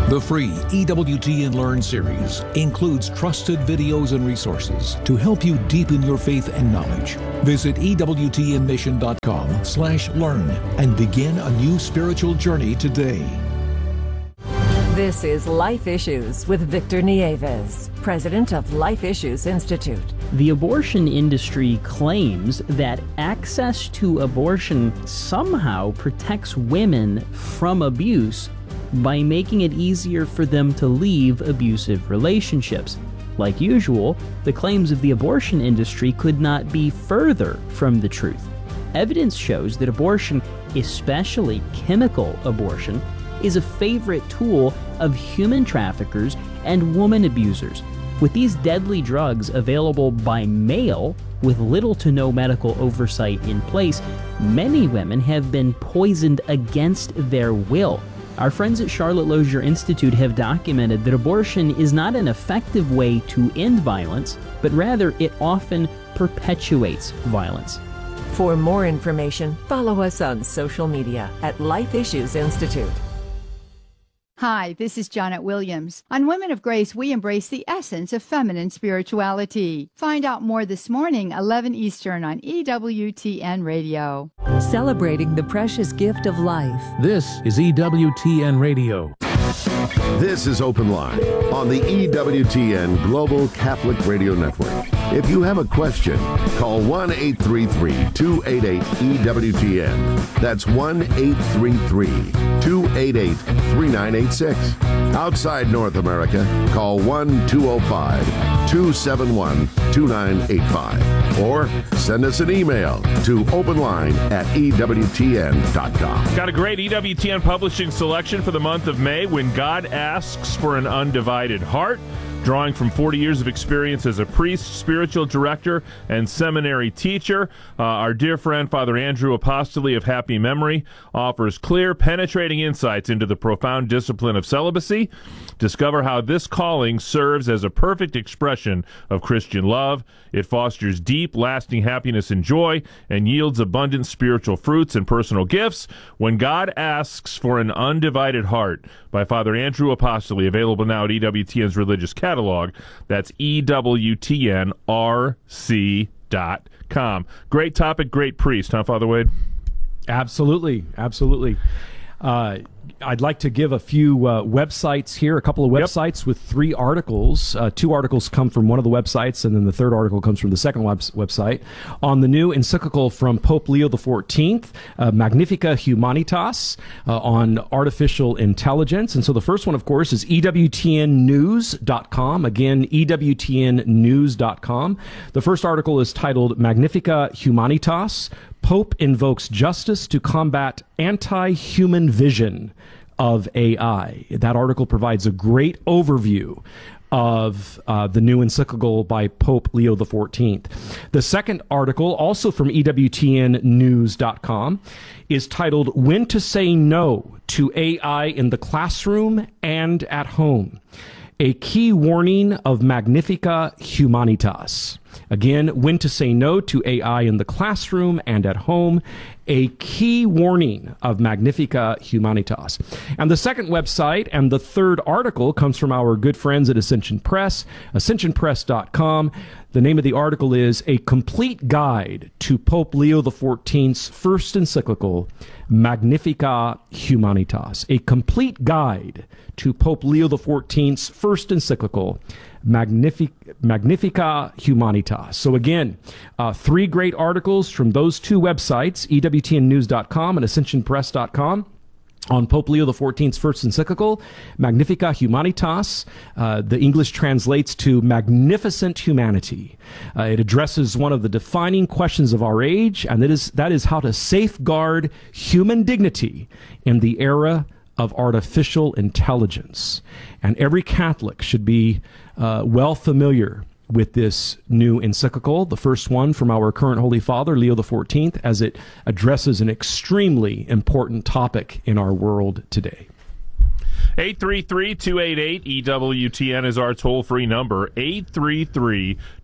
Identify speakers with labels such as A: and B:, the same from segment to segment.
A: The free EWTN Learn series includes trusted videos and resources to help you deepen your faith and knowledge. Visit EWTNmission.com/learn and begin a new spiritual journey today.
B: This is Life Issues with Victor Nieves, president of Life Issues Institute.
C: The abortion industry claims that access to abortion somehow protects women from abuse by making it easier for them to leave abusive relationships. Like usual, the claims of the abortion industry could not be further from the truth. Evidence shows that abortion, especially chemical abortion, is a favorite tool of human traffickers and woman abusers. With these deadly drugs available by mail, with little to no medical oversight in place, many women have been poisoned against their will. Our friends at Charlotte Lozier Institute have documented that abortion is not an effective way to end violence, but rather it often perpetuates violence.
B: For more information, follow us on social media at Life Issues Institute.
D: Hi, this is Janet Williams. On Women of Grace, we embrace the essence of feminine spirituality. Find out more this morning, 11 Eastern on EWTN Radio.
B: Celebrating the precious gift of life.
A: This is EWTN Radio.
E: This is Open Line on the EWTN Global Catholic Radio Network. If you have a question, call 1-833-288-EWTN. That's 1-833-288-3986. Outside North America, call 1-205-271-2985. Or send us an email to openline@EWTN.com.
F: Got a great EWTN publishing selection for the month of May, When God Asks for an Undivided Heart. Drawing from 40 years of experience as a priest, spiritual director, and seminary teacher, our dear friend Father Andrew Apostoli of happy memory offers clear, penetrating insights into the profound discipline of celibacy. Discover how this calling serves as a perfect expression of Christian love. It fosters deep, lasting happiness and joy, and yields abundant spiritual fruits and personal gifts. When God Asks for an Undivided Heart by Father Andrew Apostoli, available now at EWTN's religious catalog. That's EWTNRC.com. Great topic, great priest, huh, Father Wade?
G: Absolutely, absolutely. I'd like to give a few websites here, a couple of websites with 3 articles. 2 articles come from one of the websites, and then the third article comes from the second website. On the new encyclical from Pope Leo XIV, Magnifica Humanitas, on artificial intelligence. And so the first one, of course, is EWTNnews.com. Again, EWTNnews.com. The first article is titled Magnifica Humanitas, Pope invokes justice to combat anti-human vision of AI. That article provides a great overview of the new encyclical by Pope Leo XIV. The second article, also from EWTNnews.com, is titled When to Say No to AI in the Classroom and at Home. A key warning of Magnifica Humanitas. Again, when to say no to AI in the classroom and at home. A key warning of Magnifica Humanitas. And the second website and the third article comes from our good friends at Ascension Press, ascensionpress.com. The name of the article is A Complete Guide to Pope Leo XIV's First Encyclical, Magnifica Humanitas. A Complete Guide to Pope Leo XIV's First Encyclical, Magnifica Humanitas. So again, 3 great articles from those 2 websites, EWTNnews.com and AscensionPress.com, on Pope Leo XIV's first encyclical, Magnifica Humanitas. The English translates to Magnificent Humanity. It addresses one of the defining questions of our age, and that is how to safeguard human dignity in the era of artificial intelligence. And every Catholic should be well familiar with this new encyclical, the first one from our current Holy Father, Leo XIV, as it addresses an extremely important topic in our world today.
F: 833-288-EWTN is our toll-free number,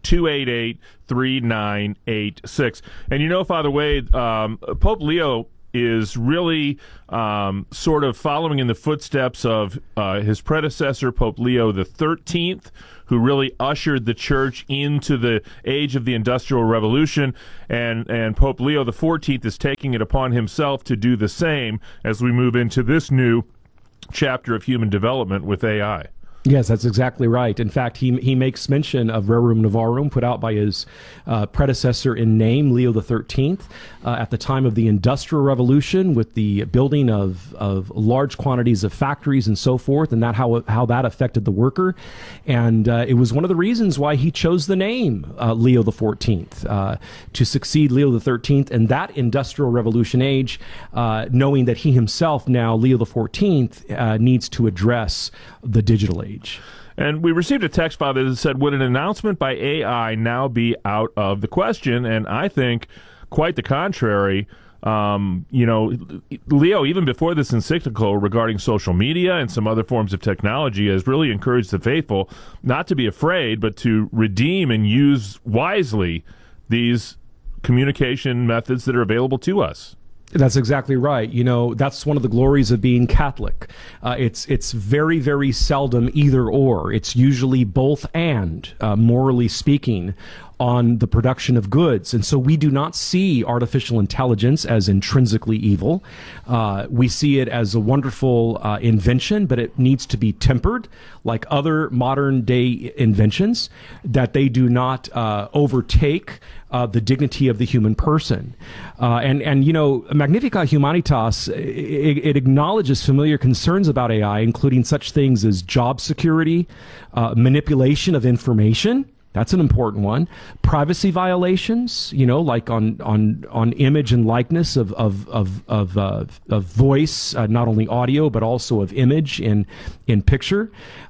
F: 833-288-3986. And you know, Father Wade, Pope Leo is really sort of following in the footsteps of his predecessor, Pope Leo XIII, who really ushered the church into the age of the Industrial Revolution, and Pope Leo XIV is taking it upon himself to do the same as we move into this new chapter of human development with AI.
G: Yes, that's exactly right. In fact, he makes mention of Rerum Novarum, put out by his predecessor in name, Leo XIII, at the time of the Industrial Revolution, with the building of large quantities of factories and so forth, and how that affected the worker. And it was one of the reasons why he chose the name Leo XIV to succeed Leo XIII in that Industrial Revolution age, knowing that he himself now, Leo XIV, needs to address the digital age.
F: And we received a text, Father, that said, would an announcement by AI now be out of the question? And I think quite the contrary. Leo, even before this encyclical regarding social media and some other forms of technology, has really encouraged the faithful not to be afraid, but to redeem and use wisely these communication methods that are available to us.
G: That's exactly right. That's one of the glories of being Catholic. It's very, very seldom either or. It's usually both and, morally speaking, on the production of goods. And so we do not see artificial intelligence as intrinsically evil. We see it as a wonderful invention, but it needs to be tempered, like other modern day inventions, that they do not overtake the dignity of the human person. Magnificat Humanitas, it acknowledges familiar concerns about AI, including such things as job security, manipulation of information. That's an important one. Privacy violations, like on image and likeness of voice, not only audio but also of image in picture.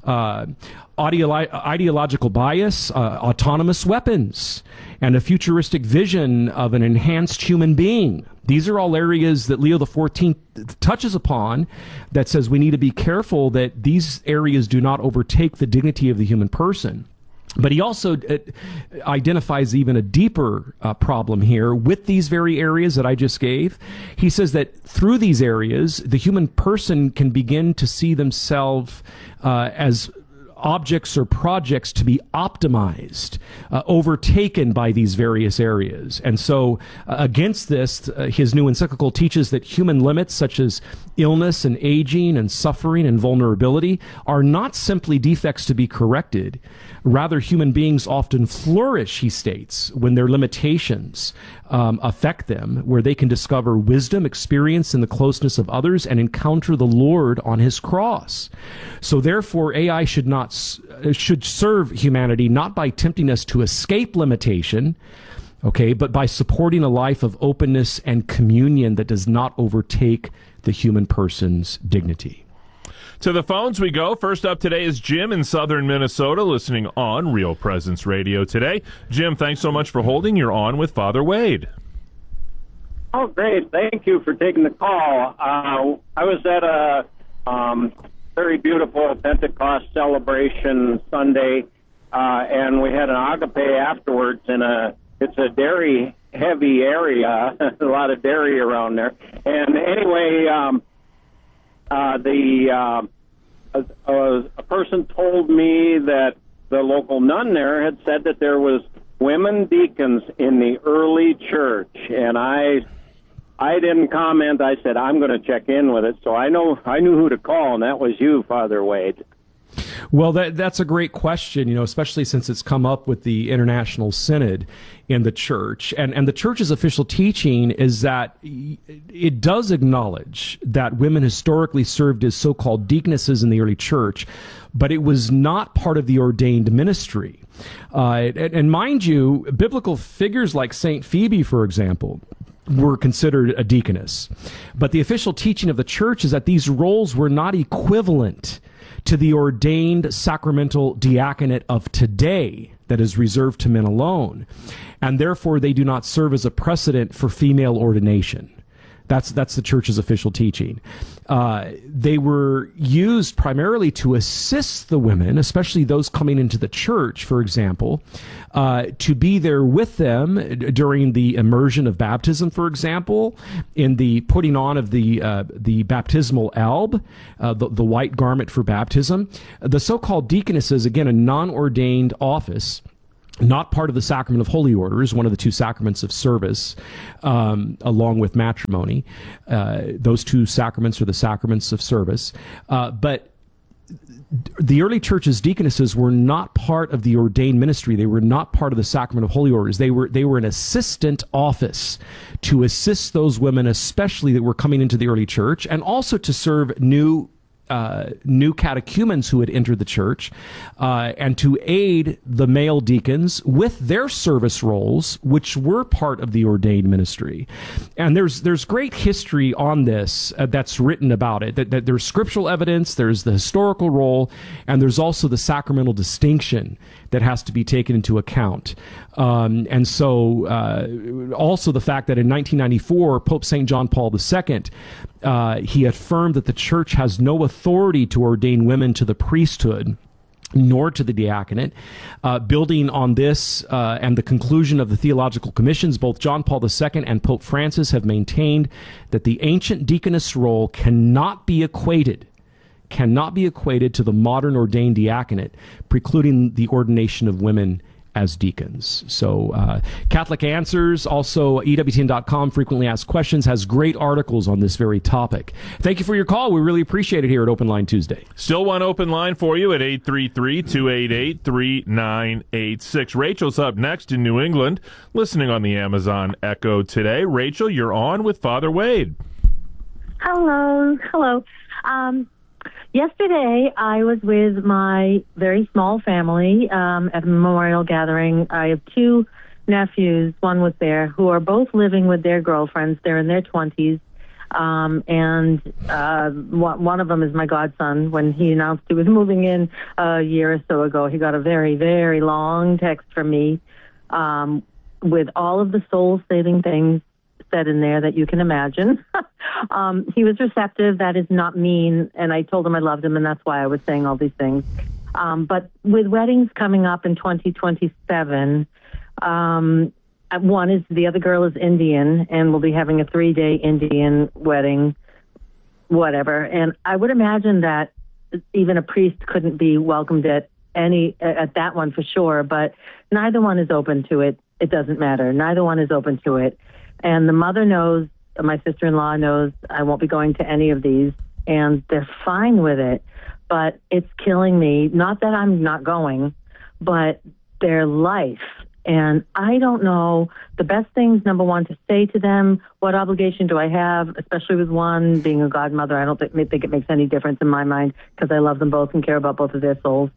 G: Ideological bias, autonomous weapons, and a futuristic vision of an enhanced human being. These are all areas that Leo XIV touches upon, that says we need to be careful that these areas do not overtake the dignity of the human person. But he also identifies even a deeper problem here with these very areas that I just gave. He says that through these areas, the human person can begin to see themselves as objects or projects to be optimized, overtaken by these various areas. And so against this, his new encyclical teaches that human limits such as illness and aging and suffering and vulnerability are not simply defects to be corrected. Rather, human beings often flourish, he states, when their limitations affect them, where they can discover wisdom, experience in the closeness of others, and encounter the Lord on his cross. So therefore, AI should serve humanity not by tempting us to escape limitation, but by supporting a life of openness and communion that does not overtake the human person's dignity.
F: To the phones we go. First up today is Jim in southern Minnesota, listening on Real Presence Radio today. Jim, thanks so much for holding. You're on with Father Wade.
H: Oh, great. Thank you for taking the call. I was at a very beautiful Pentecost celebration Sunday, and we had an agape afterwards, and it's a dairy-heavy area, a lot of dairy around there. And anyway, a person told me that the local nun there had said that there was women deacons in the early church, and I didn't comment. I said I'm going to check in with it, so I knew who to call, and that was you, Father Wade.
G: Well, that's a great question, especially since it's come up with the International Synod in the church. And the church's official teaching is that it does acknowledge that women historically served as so-called deaconesses in the early church, but it was not part of the ordained ministry. And mind you, biblical figures like St. Phoebe, for example, were considered a deaconess. But the official teaching of the church is that these roles were not equivalent to the ordained sacramental diaconate of today that is reserved to men alone, and therefore they do not serve as a precedent for female ordination. That's the church's official teaching. They were used primarily to assist the women, especially those coming into the church, for example, to be there with them during the immersion of baptism, for example, in the putting on of the baptismal alb, the white garment for baptism. The so-called deaconesses, again, a non-ordained office, not part of the sacrament of holy orders, one of the two sacraments of service, along with matrimony. Those two sacraments are the sacraments of service. But the early church's deaconesses were not part of the ordained ministry. They were not part of the sacrament of holy orders. They were an assistant office to assist those women, especially that were coming into the early church, and also to serve new catechumens who had entered the church, and to aid the male deacons with their service roles, which were part of the ordained ministry. And there's great history on this that's written about it. That there's scriptural evidence, there's the historical role, and there's also the sacramental distinction that has to be taken into account. And so also the fact that in 1994, Pope St. John Paul II, he affirmed that the church has no authority to ordain women to the priesthood nor to the diaconate. Building on this and the conclusion of the theological commissions, both John Paul II and Pope Francis have maintained that the ancient deaconess role cannot be equated to the modern ordained diaconate, precluding the ordination of women as deacons. So Catholic Answers, also EWTN.com, frequently asked questions, has great articles on this very topic. Thank you for your call. We really appreciate it here at Open Line Tuesday.
F: Still one open line for you at 833-288-3986. Rachel's up next in New England, listening on the Amazon Echo today. Rachel, you're on with Father Wade.
I: Hello. Yesterday, I was with my very small family at a memorial gathering. I have two nephews, one was there, who are both living with their girlfriends. They're in their 20s. And one of them is my godson. When he announced he was moving in a year or so ago, he got a very, very long text from me with all of the soul-saving things said in there that you can imagine. He was receptive. That is not mean. And I told him I loved him, and that's why I was saying all these things. But with weddings coming up in 2027, the other girl is Indian, and we'll be having a 3-day Indian wedding, whatever. And I would imagine that even a priest couldn't be welcomed at that one for sure, but neither one is open to it. It doesn't matter. Neither one is open to it. And the mother knows, my sister-in-law knows, I won't be going to any of these, and they're fine with it. But it's killing me. Not that I'm not going, but their life. And I don't know the best things, number one, to say to them. What obligation do I have, especially with one being a godmother? I don't think it makes any difference in my mind because I love them both and care about both of their souls.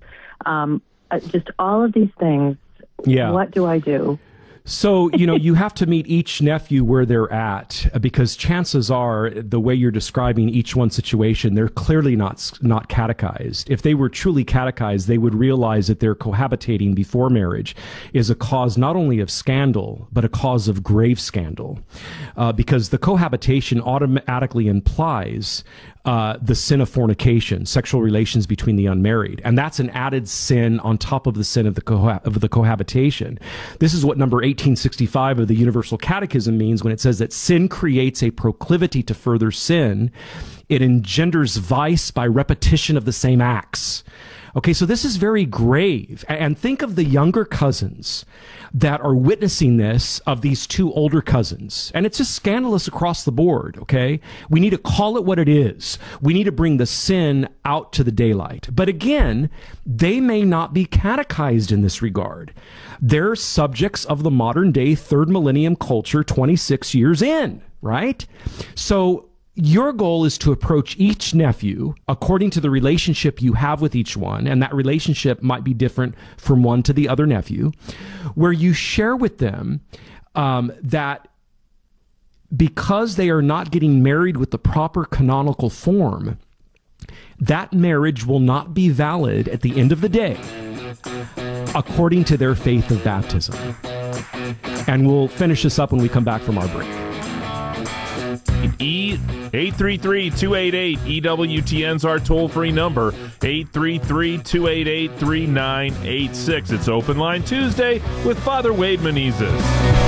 I: Just all of these things. Yeah. What do I do?
G: So, you have to meet each nephew where they're at, because chances are, the way you're describing each one's situation, they're clearly not catechized. If they were truly catechized, they would realize that their cohabitating before marriage is a cause not only of scandal, but a cause of grave scandal, because the cohabitation automatically implies the sin of fornication, sexual relations between the unmarried. And that's an added sin on top of the sin of the cohabitation. This is what number 1865 of the Universal Catechism means when it says that sin creates a proclivity to further sin. It engenders vice by repetition of the same acts. Okay, so this is very grave. And think of the younger cousins that are witnessing this of these two older cousins. And it's just scandalous across the board, okay? We need to call it what it is. We need to bring the sin out to the daylight. But again, they may not be catechized in this regard. They're subjects of the modern day third millennium culture 26 years in, right? So your goal is to approach each nephew according to the relationship you have with each one, and that relationship might be different from one to the other nephew, where you share with them that because they are not getting married with the proper canonical form, that marriage will not be valid at the end of the day according to their faith of baptism. And we'll finish this up when we come back from our break.
F: 833-288-EWTN's our toll-free number, 833-288-3986. It's Open Line Tuesday with Father Wade Menezes.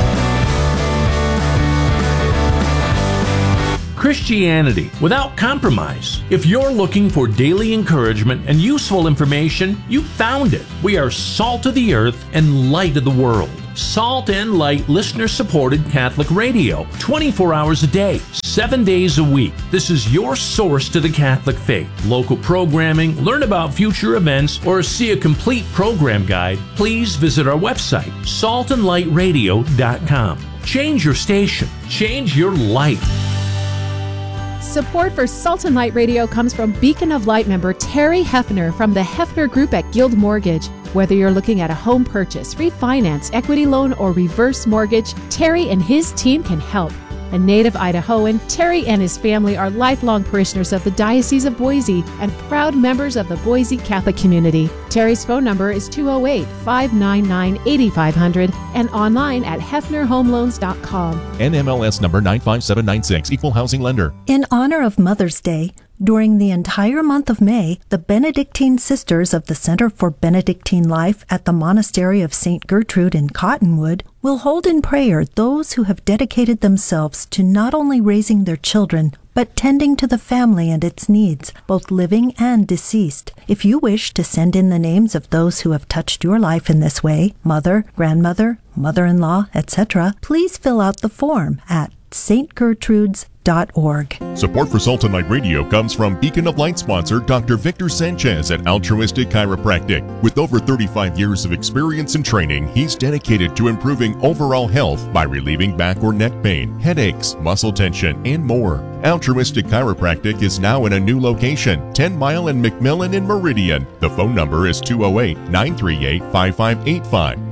J: Christianity without compromise. If you're looking for daily encouragement and useful information, you found it. We are salt of the earth and light of the world. Salt and Light listener-supported Catholic radio, 24 hours a day, 7 days a week. This is your source to the Catholic faith. Local programming, learn about future events, or see a complete program guide, please visit our website, saltandlightradio.com. Change your station. Change your life.
K: Support for Salt and Light Radio comes from Beacon of Light member Terry Hefner from the Hefner Group at Guild Mortgage. Whether you're looking at a home purchase, refinance, equity loan, or reverse mortgage, Terry and his team can help. A native Idahoan, Terry and his family are lifelong parishioners of the Diocese of Boise and proud members of the Boise Catholic community. Terry's phone number is 208-599-8500 and online at hefnerhomeloans.com.
L: NMLS number 95796, Equal Housing Lender.
M: In honor of Mother's Day, during the entire month of May, the Benedictine Sisters of the Center for Benedictine Life at the Monastery of St. Gertrude in Cottonwood will hold in prayer those who have dedicated themselves to not only raising their children, but tending to the family and its needs, both living and deceased. If you wish to send in the names of those who have touched your life in this way, mother, grandmother, mother-in-law, etc., please fill out the form at stgertrudes.org.
L: Support for Salt and Light Radio comes from Beacon of Light sponsor Dr. Victor Sanchez at Altruistic Chiropractic. With over 35 years of experience and training, he's dedicated to improving overall health by relieving back or neck pain, headaches, muscle tension, and more. Altruistic Chiropractic is now in a new location, 10 Mile and McMillan in Meridian. The phone number is 208-938-5585.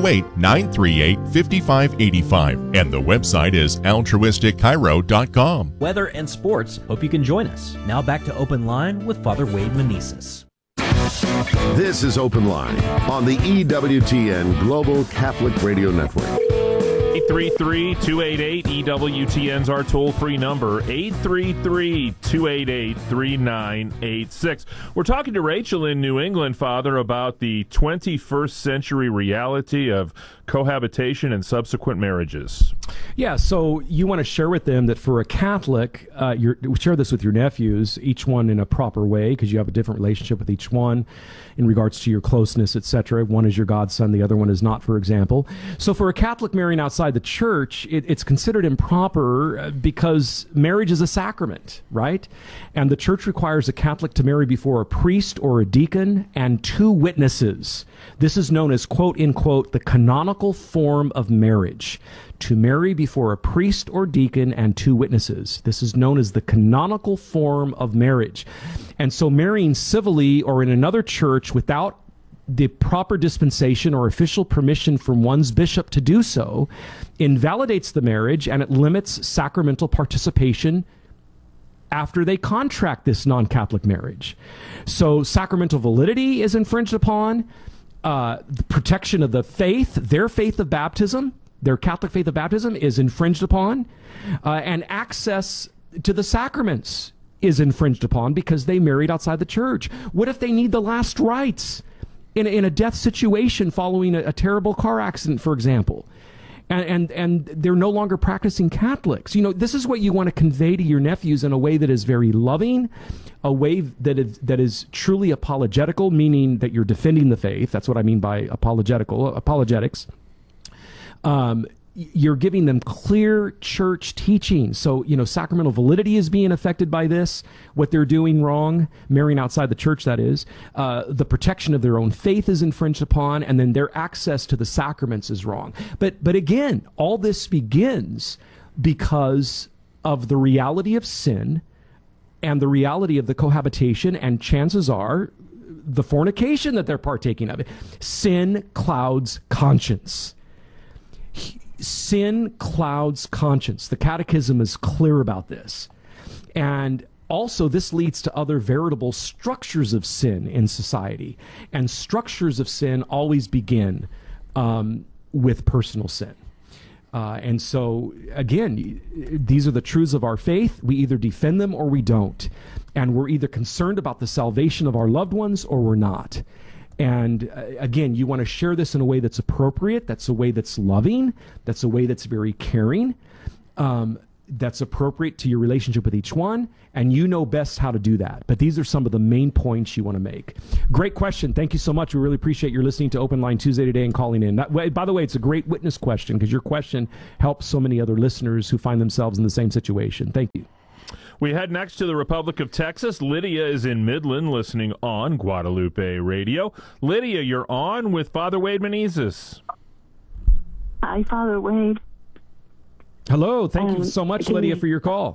L: 208-938-5585. And the website is altruisticchiro.com.
N: Weather and sports. Hope you can join us. Now back to Open Line with Father Wade Menezes.
E: This is Open Line on the EWTN Global Catholic Radio Network.
F: 833-288-EWTN's our toll-free number, 833-288-3986. We're talking to Rachel in New England, Father, about the 21st century reality of cohabitation and subsequent marriages.
G: Yeah, so you want to share with them that for a Catholic, share this with your nephews, each one in a proper way, because you have a different relationship with each one in regards to your closeness, etc. One is your godson, the other one is not, for example. So for a Catholic marrying outside the church, it's considered improper because marriage is a sacrament, right? And the church requires a Catholic to marry before a priest or a deacon and 2 witnesses. This is known as, quote, unquote, the canonical form of marriage. To marry before a priest or deacon and 2 witnesses. This is known as the canonical form of marriage. And so marrying civilly or in another church without the proper dispensation or official permission from one's bishop to do so invalidates the marriage, and it limits sacramental participation after they contract this non-Catholic marriage. So sacramental validity is infringed upon, the protection of the faith, their faith of baptism, their Catholic faith of baptism is infringed upon, and access to the sacraments is infringed upon because they married outside the church. What if they need the last rites in a death situation following a terrible car accident, for example? And they're no longer practicing Catholics. You know, this is what you want to convey to your nephews in a way that is very loving, a way that is truly apologetical, meaning that you're defending the faith. That's what I mean by apologetics. You're giving them clear church teaching. So, you know, sacramental validity is being affected by this, what they're doing wrong, marrying outside the church, that is. The protection of their own faith is infringed upon, and then their access to the sacraments is wrong. But again, all this begins because of the reality of sin and the reality of the cohabitation, and chances are the fornication that they're partaking of. Sin clouds conscience. Sin clouds conscience. The Catechism is clear about this. And also, this leads to other veritable structures of sin in society. And structures of sin always begin with personal sin. And so, again, these are the truths of our faith. We either defend them or we don't. And we're either concerned about the salvation of our loved ones or we're not. And again, you want to share this in a way that's appropriate, that's a way that's loving, that's a way that's very caring, that's appropriate to your relationship with each one, and you know best how to do that. But these are some of the main points you want to make. Great question. Thank you so much. We really appreciate your listening to Open Line Tuesday today and calling in. By the way, it's a great witness question because your question helps so many other listeners who find themselves in the same situation. Thank you.
F: We head next to the Republic of Texas. Lydia is in Midland listening on Guadalupe Radio. Lydia, you're on with Father Wade Menezes.
O: Hi, Father Wade.
G: Hello. Thank you so much, Lydia, for your call.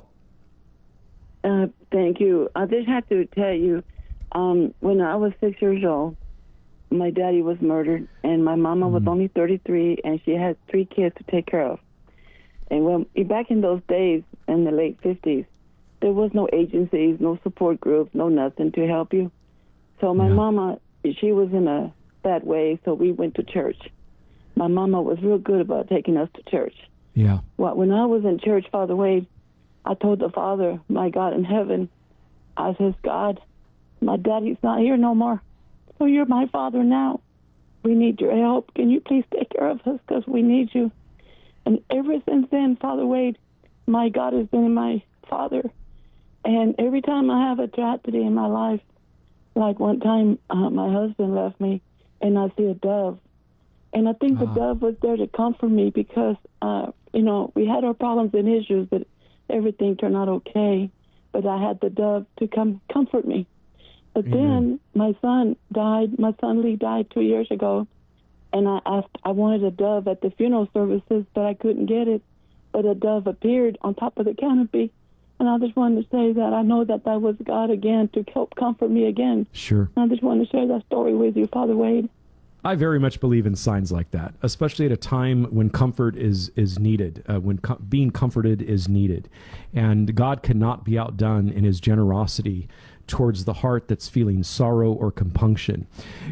O: Thank you. I just have to tell you, when I was 6 years old, my daddy was murdered, and my mama was only 33, and she had 3 kids to take care of. And back in those days, in the late 50s, there was no agencies, no support groups, no nothing to help you. So my mama, she was in a bad way, so we went to church. My mama was real good about taking us to church.
G: Yeah.
O: Well, when I was in church, Father Wade, I told the Father, my God in heaven, I says, God, my daddy's not here no more. So you're my Father now. We need your help. Can you please take care of us because we need you? And ever since then, Father Wade, my God has been my Father. And every time I have a tragedy in my life, like one time my husband left me and I see a dove. And I think the dove was there to comfort me because, we had our problems and issues, but everything turned out okay. But I had the dove to come comfort me. But then my son died. My son Lee died 2 years ago. And I wanted a dove at the funeral services, but I couldn't get it. But a dove appeared on top of the canopy. And I just wanted to say that I know that was God again to help comfort me again.
G: Sure.
O: And I just wanted to share that story with you, Father Wade.
G: I very much believe in signs like that, especially at a time when comfort is needed, when being comforted is needed. And God cannot be outdone in his generosity towards the heart that's feeling sorrow or compunction.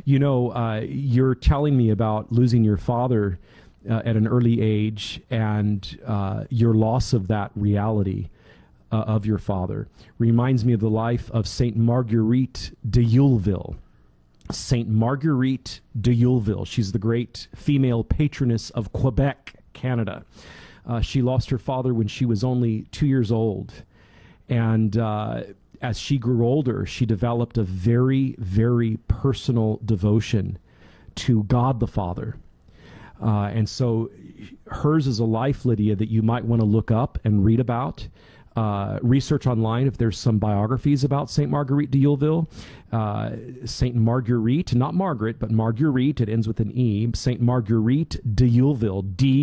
G: You're telling me about losing your father at an early age and your loss of that reality of your father reminds me of the life of Saint Marguerite de Youleville. Saint Marguerite de Youleville. She's the great female patroness of Quebec, Canada. She lost her father when she was only 2 years old. And as she grew older, she developed a very, very personal devotion to God the Father. And so hers is a life, Lydia, that you might want to look up and read about. Research online if there's some biographies about St. Marguerite de Youleville. St. Marguerite, not Margaret, but Marguerite, it ends with an E. St. Marguerite de Youleville,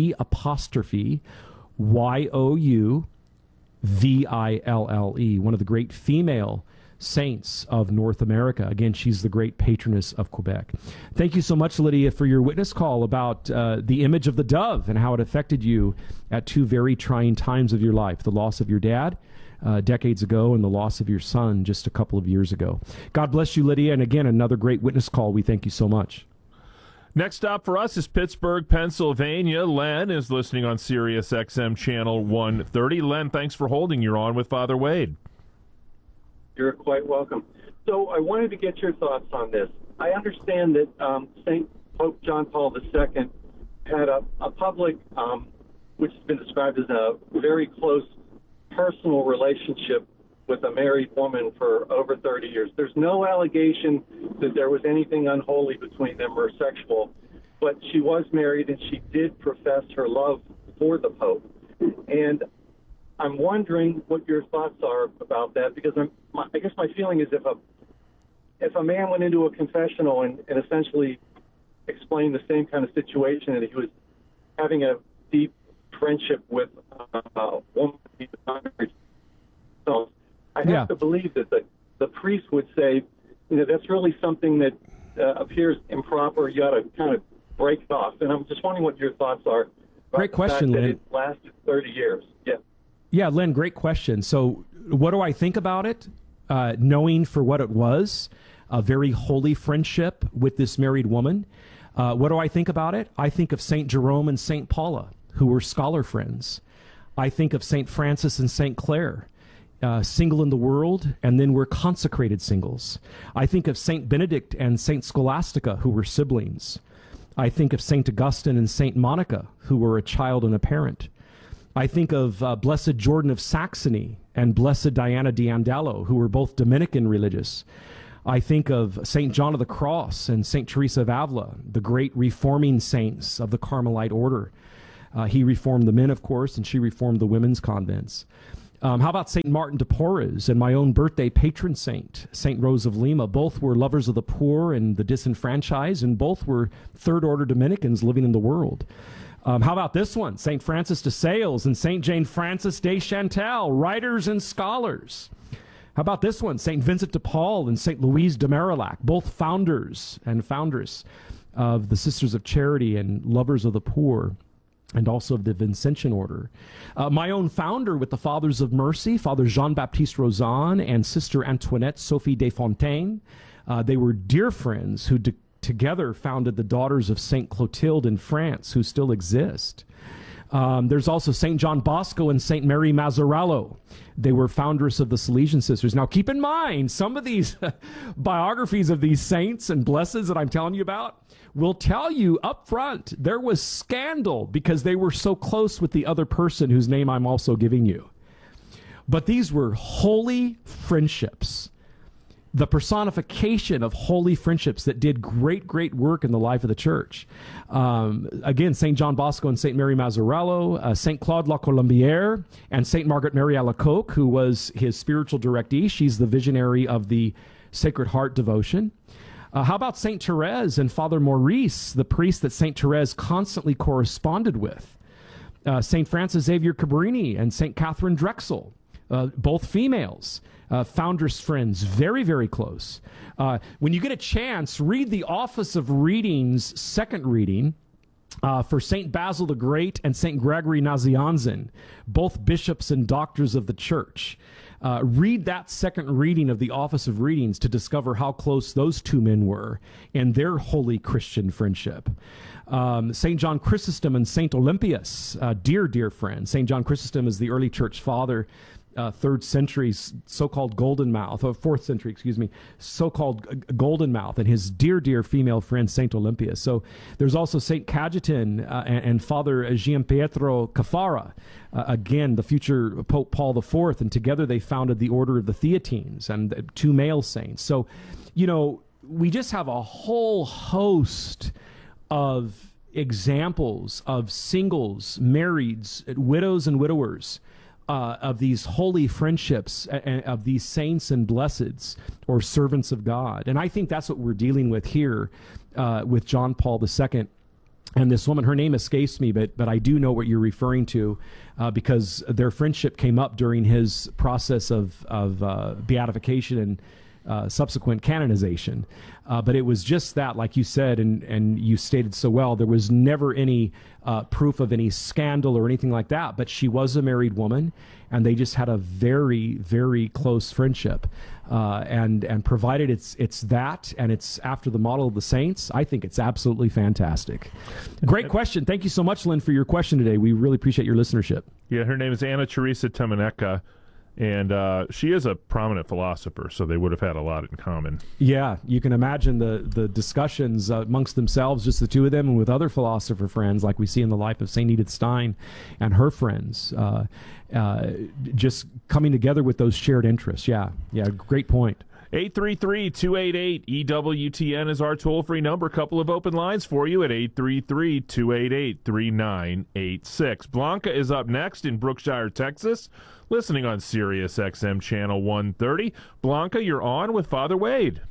G: D''Youville, one of the great female saints of North America. Again, she's the great patroness of Quebec. Thank you so much, Lydia, for your witness call about the image of the dove and how it affected you at 2 very trying times of your life, the loss of your dad decades ago and the loss of your son just a couple of years ago. God bless you, Lydia, and again, another great witness call. We thank you so much.
F: Next stop for us is Pittsburgh, Pennsylvania. Len is listening on Sirius XM Channel 130. Len, thanks for holding. You're on with Father Wade.
P: You're quite welcome. So I wanted to get your thoughts on this. I understand that St. Pope John Paul II had a public, which has been described as a very close personal relationship with a married woman for over 30 years. There's no allegation that there was anything unholy between them or sexual, but she was married and she did profess her love for the Pope. And I'm wondering what your thoughts are about that, because I guess my feeling is if a man went into a confessional and essentially explained the same kind of situation, that he was having a deep friendship with a woman he was not married, so I have to believe that the priest would say, that's really something that appears improper. You ought to kind of break it off. And I'm just wondering what your thoughts are.
G: Great question, Lynn.
P: It lasted 30 years. Yeah.
G: Yeah, Lynn, great question. So what do I think about it? Knowing for what it was, a very holy friendship with this married woman. What do I think about it? I think of St. Jerome and St. Paula. who were scholar friends. I think of St. Francis and St. Clare, single in the world, and then were consecrated singles. I think of St. Benedict and St. Scholastica, who were siblings. I think of St. Augustine and St. Monica, who were a child and a parent. I think of Blessed Jordan of Saxony and Blessed Diana di Andalo, who were both Dominican religious. I think of St. John of the Cross and St. Teresa of Avila, the great reforming saints of the Carmelite order. He reformed the men, of course, and she reformed the women's convents. How about St. Martin de Porres and my own birthday patron saint, St. Rose of Lima? Both were lovers of the poor and the disenfranchised, and both were third-order Dominicans living in the world. How about this one? St. Francis de Sales and St. Jane Frances de Chantal, writers and scholars. How about this one? St. Vincent de Paul and St. Louise de Marillac, both founders and foundress of the Sisters of Charity and lovers of the poor, and also of the Vincentian order. My own founder with the Fathers of Mercy, Father Jean-Baptiste Rozan and Sister Antoinette Sophie Desfontaines. They were dear friends who together founded the Daughters of St. Clotilde in France, who still exist. There's also St. John Bosco and St. Mary Mazzarello. They were foundress of the Salesian Sisters. Now, keep in mind, some of these biographies of these saints and blesseds that I'm telling you about will tell you up front there was scandal because they were so close with the other person whose name I'm also giving you. But these were holy friendships, the personification of holy friendships that did great, great work in the life of the church. Again, St. John Bosco and St. Mary Mazzarello, St. Claude La Colombière, and St. Margaret Mary Alacoque, who was his spiritual directee. She's the visionary of the Sacred Heart devotion. How about St. Therese and Father Maurice, the priest that St. Therese constantly corresponded with? St. Francis Xavier Cabrini and St. Catherine Drexel, both females, founders' friends, very, very close. When you get a chance, read the Office of Readings' second reading for St. Basil the Great and St. Gregory Nazianzen, both bishops and doctors of the church. Read that second reading of the Office of Readings to discover how close those two men were in their holy Christian friendship. St. John Chrysostom and St. Olympius, dear, dear friends. St. John Chrysostom is the early church father, 3rd century so-called Golden Mouth, or 4th century, excuse me, so-called Golden Mouth, and his dear, dear female friend, St. Olympius. So there's also St. Cajetan and Father Gianpietro Cafara, again, the future Pope Paul IV, and together they founded the Order of the Theatines, and 2 male saints. So, you know, we just have a whole host of examples of singles, marrieds, widows and widowers, of these holy friendships, of these saints and blesseds or servants of God. And I think that's what we're dealing with here with John Paul II. And this woman, her name escapes me, but I do know what you're referring to because their friendship came up during his process of beatification and subsequent canonization. But it was just that, like you said, and you stated so well, there was never any proof of any scandal or anything like that. But she was a married woman, and they just had a very, very close friendship. And provided it's that, and it's after the model of the saints, I think it's absolutely fantastic. Great question. Thank you so much, Lynn, for your question today. We really appreciate your listenership.
F: Yeah, her name is Anna Teresa Temeneka. And she is a prominent philosopher, so they would have had a lot in common.
G: Yeah, you can imagine the discussions amongst themselves, just the two of them, and with other philosopher friends, like we see in the life of St. Edith Stein and her friends, just coming together with those shared interests. Yeah, great point.
F: 833-288-EWTN is our toll-free number. A couple of open lines for you at 833-288-3986. Blanca is up next in Brookshire, Texas, listening on Sirius XM Channel 130. Blanca, you're on with Father Wade.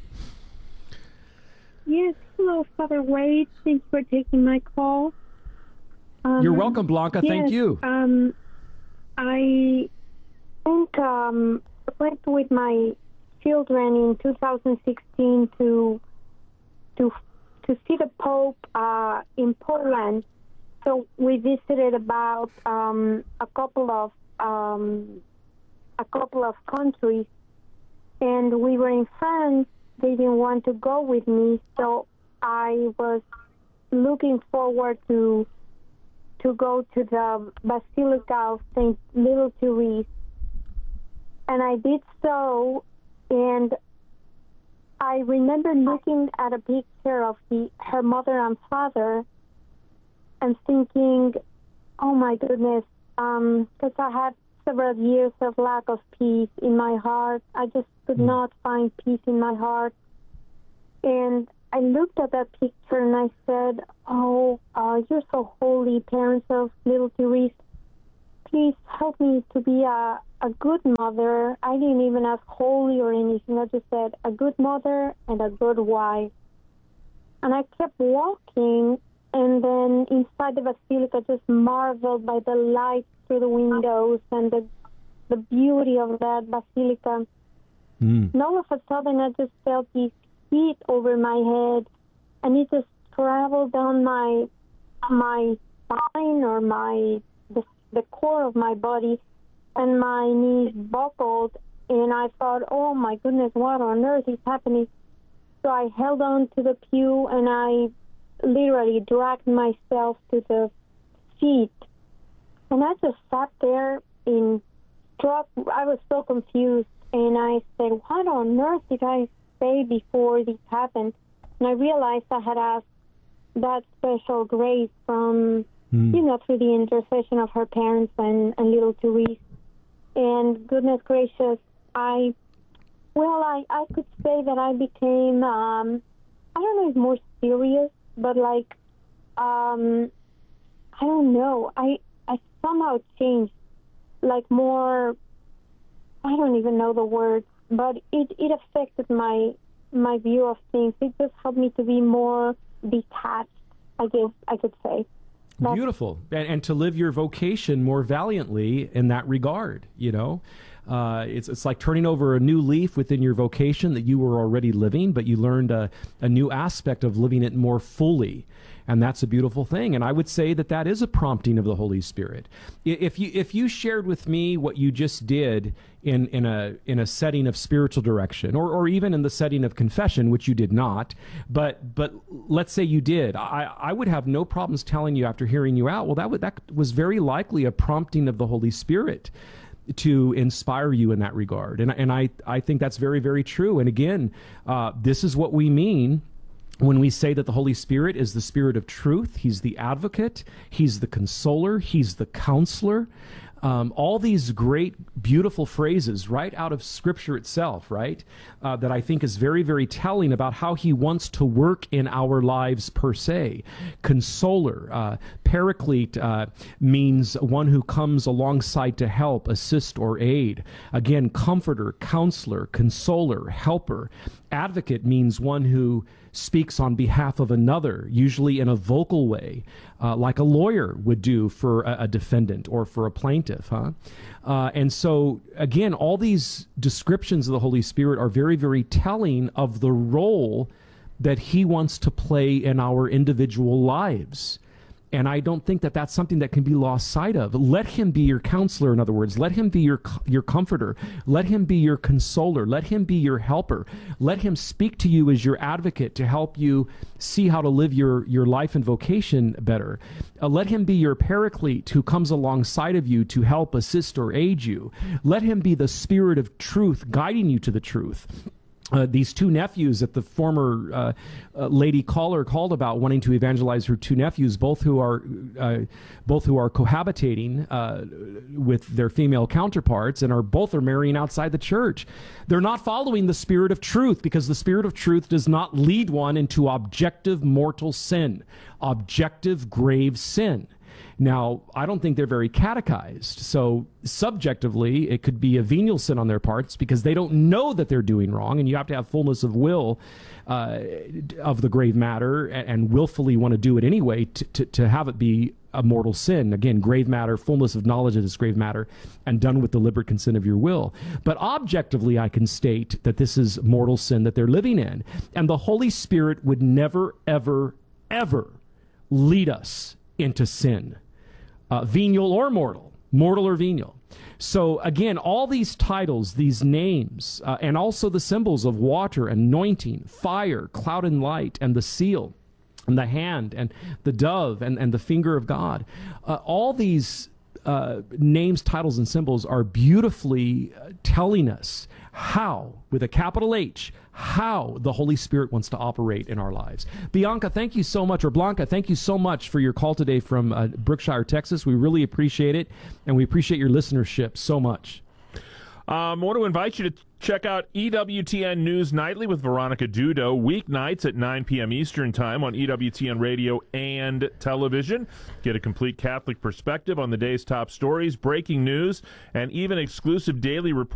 Q: Yes, hello, Father Wade. Thanks for taking my call.
G: You're welcome, Blanca.
Q: Yes,
G: thank you.
Q: I think I went with my children in 2016 to see the Pope in Poland. So we visited about a couple of countries, and we were in France. They didn't want to go with me, so I was looking forward to to go to the Basilica of St. Little Therese. And I did so, and I remember looking at a picture of her mother and father and thinking, oh my goodness, because I had several years of lack of peace in my heart. I just could not find peace in my heart. And I looked at that picture and I said, oh, you're so holy, parents of Little Therese. Please help me to be a good mother. I didn't even ask holy or anything. I just said a good mother and a good wife. And I kept walking, and then inside the basilica, just marveled by the light through the windows and the beauty of that basilica. And all of a sudden, I just felt this heat over my head, and it just traveled down my spine or the core of my body, and my knees buckled, and I thought, oh my goodness, what on earth is happening? So I held on to the pew, and I literally dragged myself to the seat, and I just sat there in struck. I was so confused, and I said, what on earth did I say before this happened? And I realized I had asked that special grace from, through the intercession of her parents and Little Therese. And goodness gracious, I could say that I became, I don't know if more serious, but I don't know. I somehow changed, more, I don't even know the word, but it affected my view of things. It just helped me to be more detached, I guess I could say.
G: Beautiful. And to live your vocation more valiantly in that regard, It's like turning over a new leaf within your vocation that you were already living, but you learned a new aspect of living it more fully. And that's a beautiful thing. And I would say that is a prompting of the Holy Spirit. If you shared with me what you just did in a setting of spiritual direction, or even in the setting of confession, which you did not, but let's say you did, I would have no problems telling you after hearing you out, well, that was very likely a prompting of the Holy Spirit to inspire you in that regard. And I think that's very, very true. And again, this is what we mean when we say that the Holy Spirit is the Spirit of truth. He's the advocate. He's the consoler. He's the counselor. All these great, beautiful phrases right out of Scripture itself, right? That I think is very, very telling about how he wants to work in our lives per se. Consoler, paraclete means one who comes alongside to help, assist, or aid. Again, comforter, counselor, consoler, helper. Advocate means one who speaks on behalf of another, usually in a vocal way, like a lawyer would do for a defendant or for a plaintiff. And so, again, all these descriptions of the Holy Spirit are very, very telling of the role that he wants to play in our individual lives. And I don't think that that's something that can be lost sight of. Let him be your counselor, in other words. Let him be your comforter. Let him be your consoler. Let him be your helper. Let him speak to you as your advocate to help you see how to live your life and vocation better. Let him be your paraclete who comes alongside of you to help, assist, or aid you. Let him be the Spirit of truth guiding you to the truth. These two nephews that the former lady caller called about, wanting to evangelize her two nephews, both who are cohabitating with their female counterparts and both are marrying outside the church. They're not following the Spirit of truth, because the Spirit of truth does not lead one into objective mortal sin, objective grave sin. Now, I don't think they're very catechized. So subjectively, it could be a venial sin on their parts because they don't know that they're doing wrong. And you have to have fullness of will of the grave matter and willfully want to do it anyway to have it be a mortal sin. Again, grave matter, fullness of knowledge of this grave matter, and done with deliberate consent of your will. But objectively, I can state that this is mortal sin that they're living in. And the Holy Spirit would never, ever, ever lead us into sin, venial or mortal or venial. So again, all these titles, these names, and also the symbols of water, anointing, fire, cloud and light, and the seal, and the hand and the dove and the finger of God. All these names, titles, and symbols are beautifully telling us how, with a capital H, how the Holy Spirit wants to operate in our lives. Bianca, thank you so much, or Blanca, thank you so much for your call today from Brookshire, Texas. We really appreciate it, and we appreciate your listenership so much.
F: I want to invite you to check out EWTN News Nightly with Veronica Dudo, weeknights at 9 p.m. Eastern Time on EWTN Radio and television. Get a complete Catholic perspective on the day's top stories, breaking news, and even exclusive daily reports